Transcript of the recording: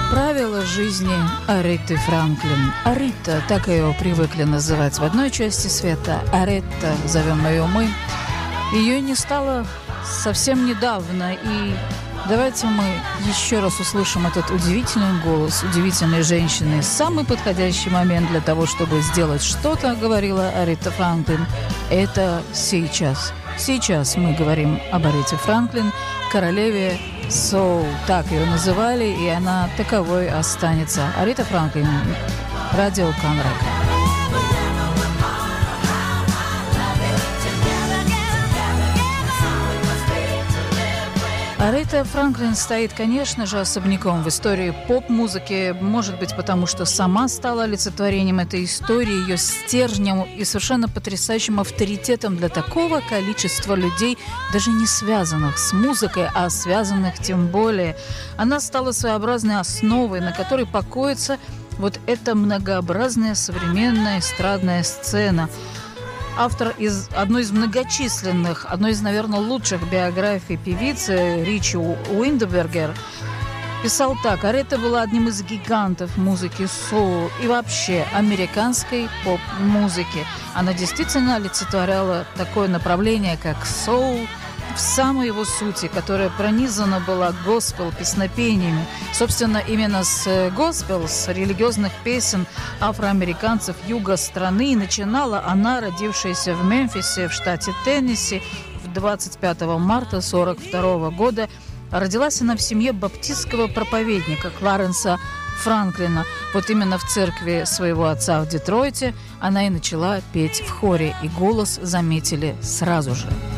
Правила жизни Ареты Франклин. Арита, так ее привыкли называть в одной части света. Аретта, зовем ее мы. Ее не стало совсем недавно. И давайте мы еще раз услышим этот удивительный голос удивительной женщины. Самый подходящий момент для того, чтобы сделать что-то, говорила Аретта Франклин, это сейчас. Сейчас мы говорим об Арете Франклин, королеве соул, так ее называли, и она таковой останется. Арета Франклин, радио Канрек. Арета Франклин стоит, конечно же, особняком в истории поп-музыки, может быть, потому что сама стала олицетворением этой истории, ее стержнем и совершенно потрясающим авторитетом для такого количества людей, даже не связанных с музыкой, а связанных тем более. Она стала своеобразной основой, на которой покоится вот эта многообразная современная эстрадная сцена. Автор одной из многочисленных, одной из, наверное, лучших биографий певицы Ричи Уиндебергер писал так: Арета была одним из гигантов музыки соул и вообще американской поп-музыки. Она действительно олицетворяла такое направление, как соул, в самой его сути, которая пронизана была госпел, песнопениями. Собственно, именно с госпел, с религиозных песен афроамериканцев юга страны начинала она, родившаяся в Мемфисе, в штате Теннесси, 25 марта 1942 года. Родилась она в семье баптистского проповедника Кларенса Франклина. Вот именно в церкви своего отца в Детройте она и начала петь в хоре, и голос заметили сразу же.